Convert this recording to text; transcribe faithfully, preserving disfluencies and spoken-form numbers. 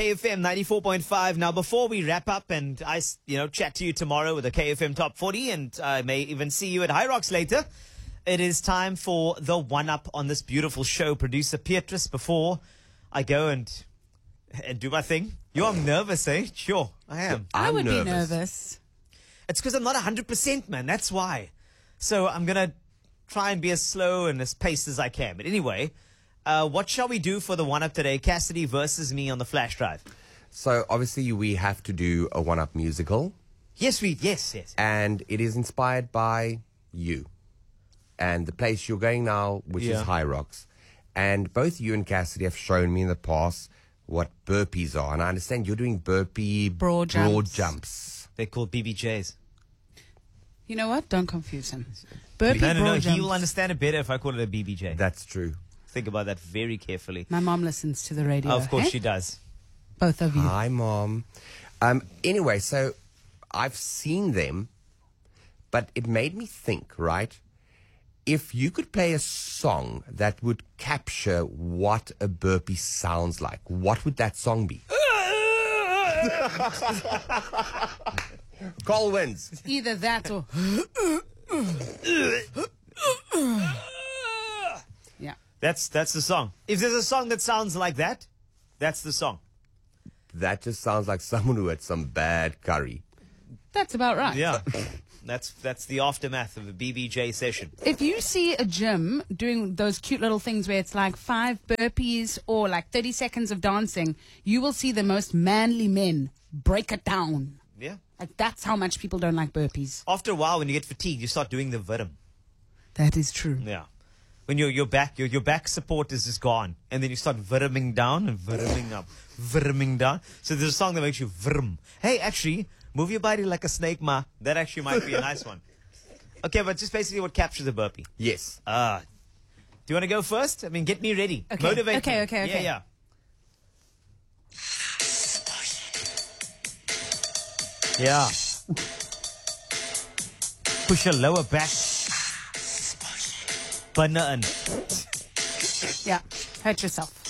K F M ninety-four point five. Now, before we wrap up and I, you know, chat to you tomorrow with the K F M Top forty, and I may even see you at High Rocks later, it is time for the one-up on this beautiful show. Producer Beatrice, before I go and and do my thing. You're nervous, eh? Sure, I am. I I'm would nervous. be nervous. It's because I'm not one hundred percent, man. That's why. So I'm going to try and be as slow and as paced as I can. But anyway, uh, what shall we do for the one-up today? Cassidy versus me on the flash drive. So obviously we have to do a one-up musical, Yes, we, yes, yes. and it is inspired by you and the place you're going now, which Yeah. is High Rocks. And both you and Cassidy have shown me in the past what burpees are, and I understand you're doing burpee Broad broad jumps. jumps. They're called B B Js. You know what? Don't confuse him. Burpee No, no, no. broad He will jumps. understand it better if I call it a B B J. That's true. Think about that very carefully. My mom listens to the radio. of course eh? she does. Both of you. Hi, Mom. Um, anyway, so I've seen them, but it made me think, right? If you could play a song that would capture what a burpee sounds like, what would that song be? Cole wins. Either that or yeah. That's that's the song. If there's a song that sounds like that, that's the song. That just sounds like someone who had some bad curry. That's about right. Yeah. that's that's the aftermath of a B B J session. If you see a gym doing those cute little things where it's like five burpees or like thirty seconds of dancing, you will see the most manly men break it down. Yeah. Like that's how much people don't like burpees. After a while, when you get fatigued, you start doing the virm. That is true. Yeah. When your your back your, your back support is just gone, and then you start virming down and virming up, virming down. So there's a song that makes you virm. Hey, actually, move your body like a snake, ma. That actually might be a nice one. Okay, but just basically what captures a burpee. Yes. Ah, do you want to go first? I mean, get me ready. Okay. Motivate Okay, me. okay, okay. Yeah, yeah. Yeah. Push your lower back. Button. Yeah. Hurt yourself.